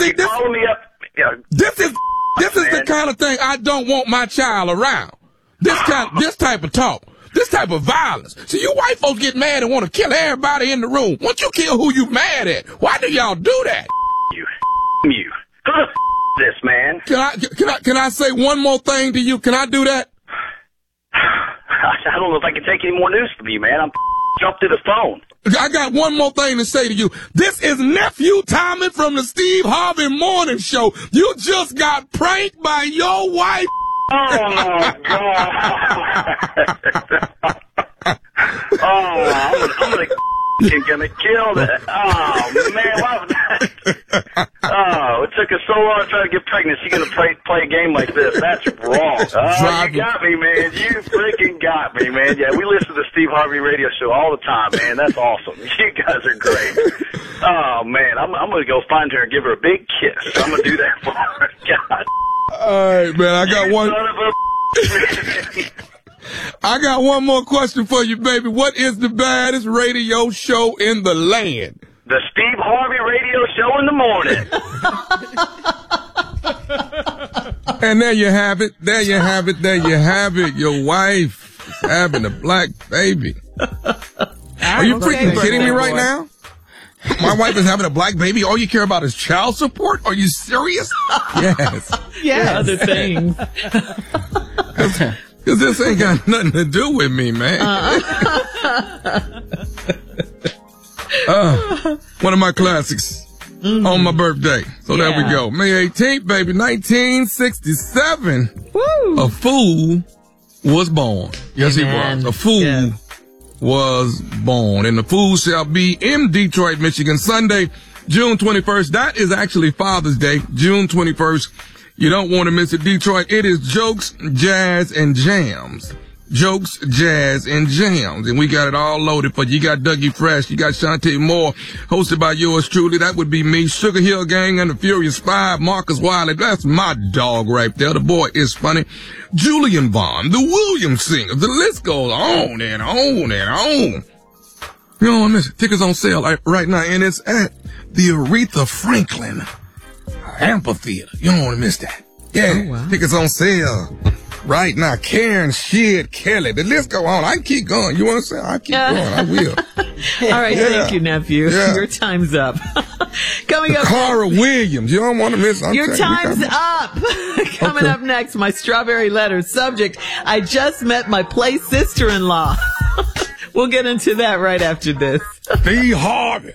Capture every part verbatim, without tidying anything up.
see, this, calling me up. Yeah. This is this is the kind of thing I don't want my child around. This kind, this type of talk, this type of violence. See, you white folks get mad and want to kill everybody in the room. Once you kill who you mad at, why do y'all do that? You, you. Who the f- this, man? Can I can I can I say one more thing to you? Can I do that? I don't know if I can take any more news from you, man. I'm jumped to the phone. I got one more thing to say to you. This is Nephew Tommy from the Steve Harvey Morning Show. You just got pranked by your wife. Oh, my God. oh, I'm, I'm going to f***ing gonna kill that. Oh, man. Why was that? Oh, it took us so long to try to get pregnant. You're going to play, play a game like this. That's wrong. Oh, you got me, man. You freaking got me, man. Yeah, we listen to the Steve Harvey radio show all the time, man. That's awesome. You guys are great. Oh, man. I'm, I'm going to go find her and give her a big kiss. I'm going to do that for her. God. All right, man. I got you one. Son of a I got one more question for you, baby. What is the baddest radio show in the land? The Steve Harvey radio show in the morning. And there you have it. There you have it. There you have it. Your wife is having a black baby. Are you freaking kidding me right now? My wife is having a black baby. All you care about is child support? Are you serious? Yes. Yes. Other things. Because this ain't got nothing to do with me, man. Uh-uh. uh, one of my classics mm-hmm. on my birthday. So yeah. There we go. May eighteenth, baby, nineteen sixty-seven. Woo. A fool was born. Yes, Amen. He was. A fool yeah. was born. And the fool shall be in Detroit, Michigan, Sunday, June twenty-first. That is actually Father's Day, June twenty-first. You don't want to miss it, Detroit. It is Jokes, Jazz, and Jams. Jokes, Jazz, and Jams. And we got it all loaded for you. You got Dougie Fresh. You got Shantae Moore, hosted by yours truly. That would be me. Sugar Hill Gang and the Furious Five. Marcus Wiley. That's my dog right there. The boy is funny. Julian Vaughn. The Williams Singers. The list goes on and on and on. You don't want to miss it. Tickets on sale right now, and it's at the Aretha Franklin Amphitheater. You don't want to miss that. Yeah, oh, wow. Tickets on sale right now. Karen, Shid, Kelly. The list go on. I can keep going. You want to say? I keep uh, going. I will. All right, yeah. Thank you, nephew. Yeah. Your time's up. Coming up. Cara Williams. You don't want to miss. I'm Your time's you, up. Coming okay. up next, my strawberry letter subject. I just met my play sister-in-law. We'll get into that right after this. Steve Harvey.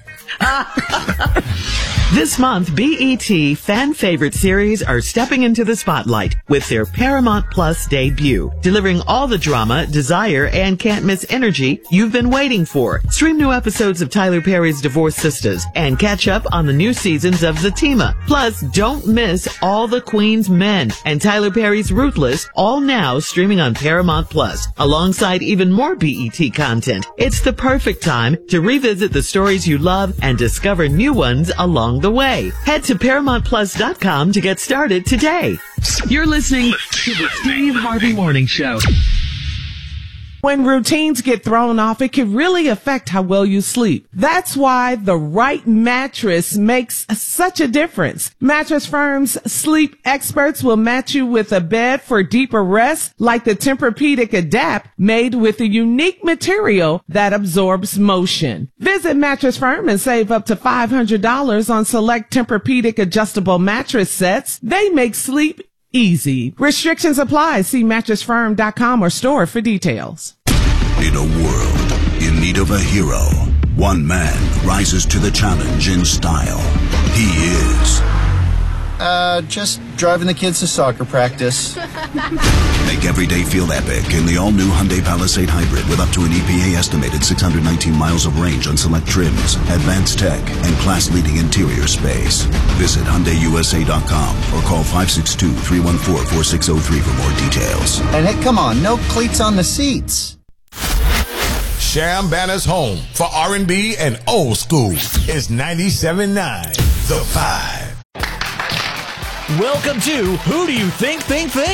This month, B E T fan favorite series are stepping into the spotlight with their Paramount Plus debut, delivering all the drama, desire, and can't miss energy you've been waiting for. Stream new episodes of Tyler Perry's Divorced Sisters and catch up on the new seasons of Zatima. Plus, don't miss All the Queen's Men and Tyler Perry's Ruthless, all now streaming on Paramount Plus, alongside even more B E T content. It's the perfect time to revisit the stories you love and discover new ones along the way. Head to Paramount Plus dot com to get started today. You're listening to the Steve Harvey Morning Show. When routines get thrown off, it can really affect how well you sleep. That's why the right mattress makes such a difference. Mattress Firm's sleep experts will match you with a bed for deeper rest, like the Tempur-Pedic Adapt, made with a unique material that absorbs motion. Visit Mattress Firm and save up to five hundred dollars on select Tempur-Pedic adjustable mattress sets. They make sleep easy. Restrictions apply. See mattress firm dot com or store for details. In a world in need of a hero, one man rises to the challenge in style. He is... Uh, just driving the kids to soccer practice. Make every day feel epic in the all-new Hyundai Palisade Hybrid with up to an E P A-estimated six hundred nineteen miles of range on select trims, advanced tech, and class-leading interior space. Visit Hyundai U S A dot com or call five six two, three one four, four six zero three for more details. And hey, come on, no cleats on the seats. Sharon Banner's home for R and B and old school is ninety-seven point nine The Vibe. Welcome to Who Do You Think Think Think?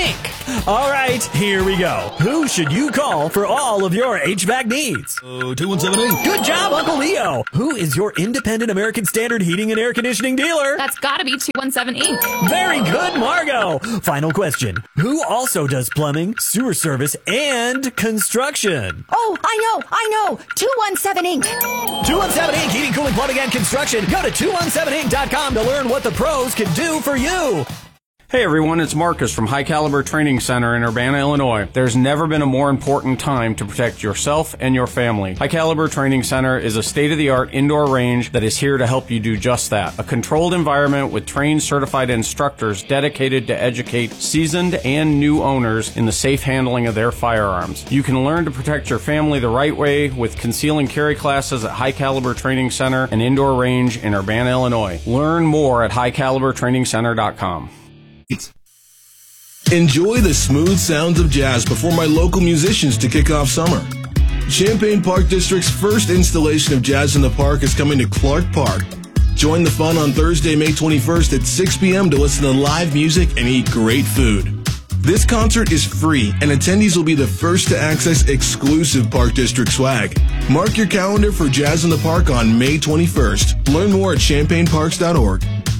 All right, here we go. Who should you call for all of your H V A C needs? Oh, two one seven eight. Good job, Uncle Leo. Who is your independent American Standard heating and air conditioning dealer? That's gotta be two one seven Incorporated. Very good, Margot. Final question. Who also does plumbing, sewer service, and construction? Oh, I know, I know. two one seven Incorporated. two one seven Incorporated. Heating, cooling, plumbing, and construction. Go to two one seven inc dot com to learn what the pros can do for you. Hey everyone, it's Marcus from High Caliber Training Center in Urbana, Illinois. There's never been a more important time to protect yourself and your family. High Caliber Training Center is a state-of-the-art indoor range that is here to help you do just that. A controlled environment with trained certified instructors dedicated to educate seasoned and new owners in the safe handling of their firearms. You can learn to protect your family the right way with conceal and carry classes at High Caliber Training Center and Indoor Range in Urbana, Illinois. Learn more at high caliber training center dot com. Enjoy the smooth sounds of jazz before my local musicians to kick off summer. Champaign Park District's first installation of Jazz in the Park is coming to Clark Park. Join the fun on Thursday, May twenty-first at six p.m. to listen to live music and eat great food. This concert is free, and attendees will be the first to access exclusive Park District swag. Mark your calendar for Jazz in the Park on May twenty-first. Learn more at champaign parks dot org.